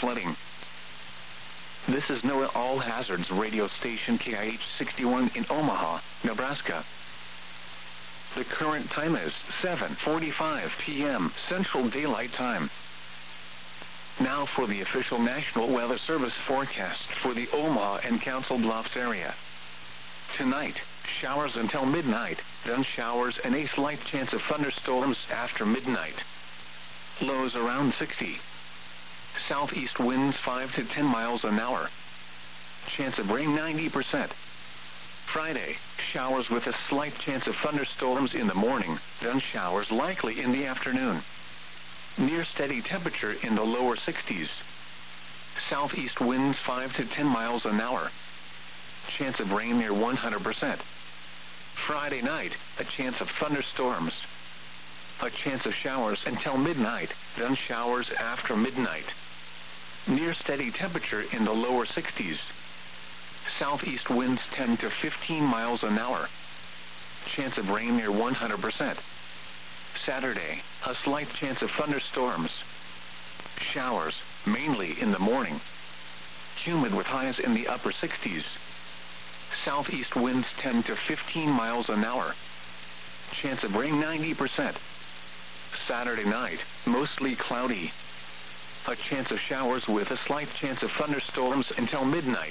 flooding. This is NOAA All Hazards radio station KIH 61 in Omaha, Nebraska. The current time is 7:45 p.m. Central Daylight Time. Now for the official National Weather Service forecast for the Omaha and Council Bluffs area. Tonight, showers until midnight, then showers and a slight chance of thunderstorms after midnight. Lows around 60. Southeast winds 5 to 10 miles an hour. Chance of rain 90%. Friday, showers with a slight chance of thunderstorms in the morning, then showers likely in the afternoon. Near steady temperature in the lower 60s. Southeast winds 5 to 10 miles an hour. Chance of rain near 100%. Friday night, a chance of thunderstorms. A chance of showers until midnight, then showers after midnight. Near steady temperature in the lower 60s. Southeast winds 10 to 15 miles an hour. Chance of rain near 100%. Saturday, a slight chance of thunderstorms. Showers, mainly in the morning. Humid with highs in the upper 60s. Southeast winds 10 to 15 miles an hour. Chance of rain 90%. Saturday night, mostly cloudy. A chance of showers with a slight chance of thunderstorms until midnight.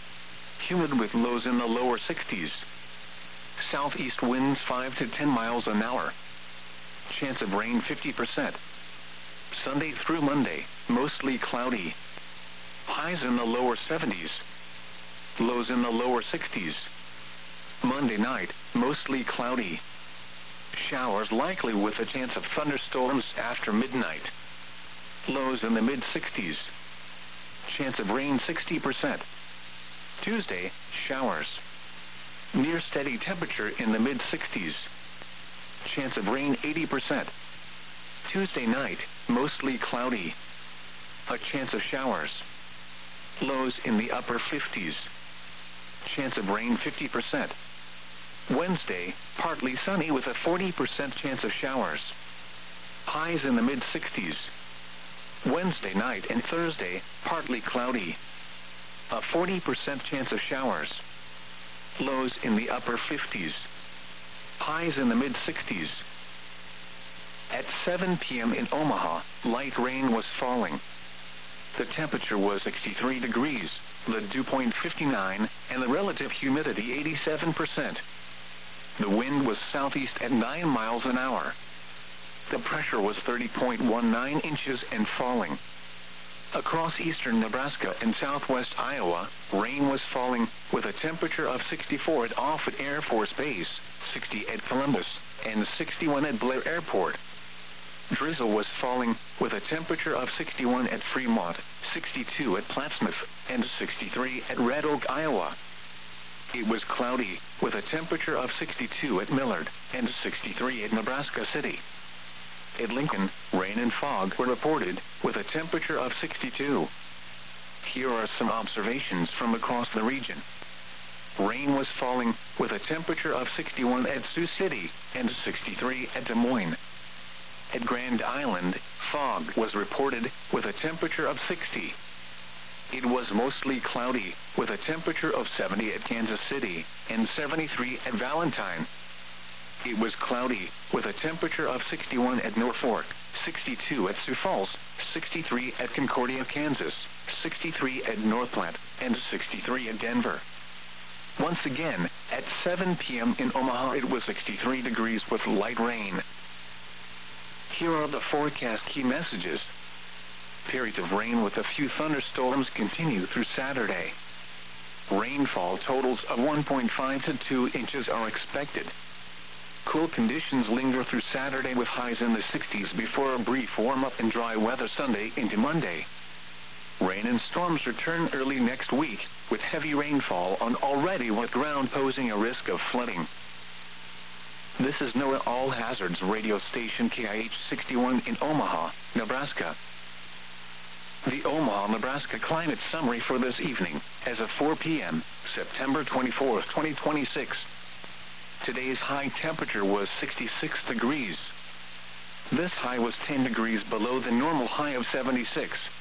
Humid with lows in the lower 60s. Southeast winds 5 to 10 miles an hour. Chance of rain 50%. Sunday through Monday, mostly cloudy. Highs in the lower 70s. Lows in the lower 60s. Monday night, mostly cloudy. Showers likely with a chance of thunderstorms after midnight. Lows in the mid-60s. Chance of rain 60%. Tuesday, showers. Near steady temperature in the mid-60s. Chance of rain 80%. Tuesday night, mostly cloudy. A chance of showers. Lows in the upper 50s. Chance of rain 50%. Wednesday, partly sunny with a 40% chance of showers. Highs in the mid-60s. Wednesday night and Thursday, partly cloudy. A 40% chance of showers. Lows in the upper 50s. Highs in the mid-60s. At 7 p.m. in Omaha, light rain was falling. The temperature was 63 degrees, the dew point 59, and the relative humidity 87%. The wind was southeast at 9 miles an hour. The pressure was 30.19 inches and falling. Across eastern Nebraska and southwest Iowa, rain was falling with a temperature of 64 at Offutt Air Force Base, 60 at Columbus, and 61 at Blair Airport. Drizzle was falling with a temperature of 61 at Fremont, 62 at Plattsmouth, and 63 at Red Oak, Iowa. It was cloudy with a temperature of 62 at Millard and 63 at Nebraska City. At Lincoln, rain and fog were reported with a temperature of 62. Here are some observations from across the region. Rain was falling with a temperature of 61 at Sioux City and 63 at Des Moines. At Grand Island, fog was reported with a temperature of 60. It was mostly cloudy with a temperature of 70 at Kansas City and 73 at Valentine. It was cloudy with a temperature of 61 at Norfolk, 62 at Sioux Falls, 63 at Concordia, Kansas, 63 at North Platte, and 63 at Denver. Once again, at 7 p.m. in Omaha, it was 63 degrees with light rain. Here are the forecast key messages. Periods of rain with a few thunderstorms continue through Saturday. Rainfall totals of 1.5 to 2 inches are expected. Cool conditions linger through Saturday with highs in the 60s before a brief warm-up and dry weather Sunday into Monday. Rain and storms return early next week with heavy rainfall on already wet ground posing a risk of flooding. This is NOAA All Hazards radio station KIH 61 in Omaha, Nebraska. The Omaha, Nebraska climate summary for this evening as of 4 p.m., September 24, 2026. Today's high temperature was 66 degrees. This high was 10 degrees below the normal high of 76.